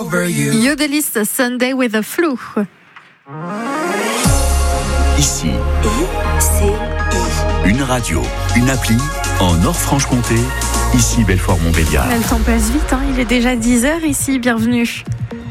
over you. Yodelis Sunday with a Flu. Ici, une radio, une appli en Nord-Franche-Comté. Ici, Belfort-Montbéliard. Le temps passe vite, il est déjà 10h ici, bienvenue.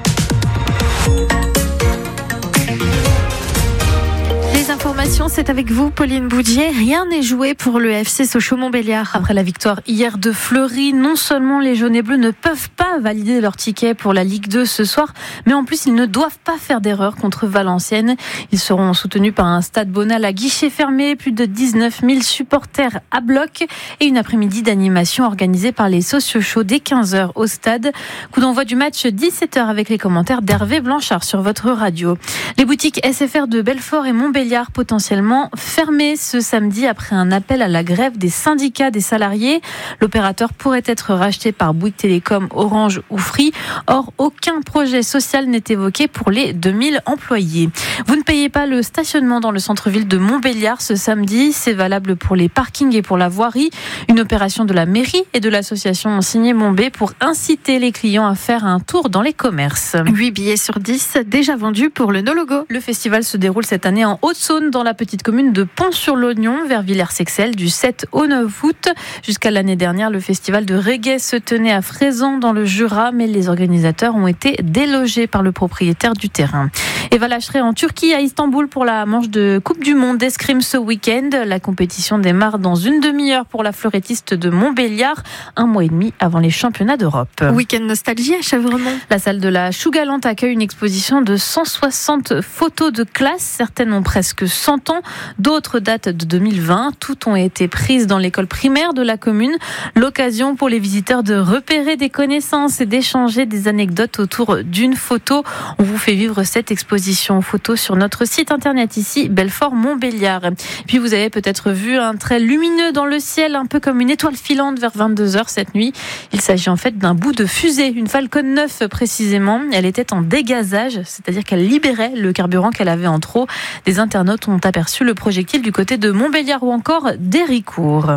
Les informations, c'est avec vous, Pauline Boudier. Rien n'est joué pour le FC Sochaux-Montbéliard. Après la victoire hier de Fleury, non seulement les jaunes et bleus ne peuvent pas valider leur ticket pour la Ligue 2 ce soir, mais en plus ils ne doivent pas faire d'erreur contre Valenciennes. Ils seront soutenus par un stade Bonal à guichet fermé, plus de 19 000 supporters à bloc et une après-midi d'animation organisée par les Sociaux dès 15h au stade. Coup d'envoi du match 17h avec les commentaires d'Hervé Blanchard sur votre radio. Les boutiques SFR de Belfort et Montbéliard potentiellement fermées ce samedi après un appel à la grève des syndicats des salariés. L'opérateur pourrait être racheté par Bouygues Télécom, Orange ou Free. Or, aucun projet social n'est évoqué pour les 2000 employés. Vous ne payez pas le stationnement dans le centre-ville de Montbéliard ce samedi. C'est valable pour les parkings et pour la voirie. Une opération de la mairie et de l'association Signé Montbé pour inciter les clients à faire un tour dans les commerces. 8 billets sur 10 déjà vendus pour le No Logo. Le festival se déroule cette année en Haute-Saône, dans la petite commune de Pont-sur-l'Oignon, vers Villers-Sexel, du 7 au 9 août. Jusqu'à l'année dernière, le festival de reggae se tenait à Fraison, dans le Jura, mais les organisateurs ont été délogés par le propriétaire du terrain. Eva Lacheret en Turquie, à Istanbul, pour la manche de Coupe du Monde d'escrime ce week-end. La compétition démarre dans une demi-heure pour la fleurettiste de Montbéliard, un mois et demi avant les championnats d'Europe. Week-end nostalgie à Chèvremont. La salle de la Chougalante accueille une exposition de 160 photos de classe. Certaines ont presque 100 ans, d'autres datent de 2020. Toutes ont été prises dans l'école primaire de la commune. L'occasion pour les visiteurs de repérer des connaissances et d'échanger des anecdotes autour d'une photo. On vous fait vivre cette exposition photo sur notre site internet ici, Belfort-Montbéliard. Puis vous avez peut-être vu un trait lumineux dans le ciel, un peu comme une étoile filante vers 22h cette nuit. Il s'agit en fait d'un bout de fusée, une Falcon 9 précisément. Elle était en dégazage, c'est-à-dire qu'elle libérait le carburant qu'elle avait en trop. Des internautes ont aperçu le projectile du côté de Montbéliard ou encore d'Héricourt.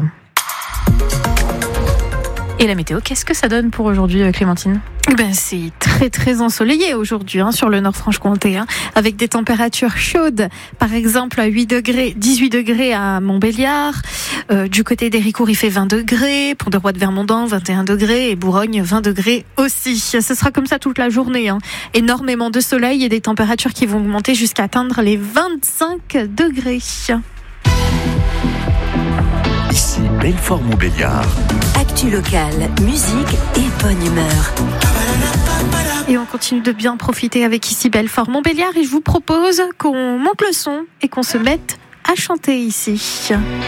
Et la météo, qu'est-ce que ça donne pour aujourd'hui, Clémentine ? C'est très très ensoleillé aujourd'hui sur le Nord-Franche-Comté, avec des températures chaudes. Par exemple, à 18 degrés à Montbéliard. Du côté d'Héricourt, il fait 20 degrés. Pont-de-Roide-Vermondans, 21 degrés. Et Bourgogne, 20 degrés aussi. Ce sera comme ça toute la journée. Énormément de soleil et des températures qui vont augmenter jusqu'à atteindre les 25 degrés. Ici, Belfort-Montbéliard. Actu locale, musique et bonne humeur. Et on continue de bien profiter avec ici Belfort-Montbéliard. Et je vous propose qu'on monte le son et qu'on se mette à chanter ici.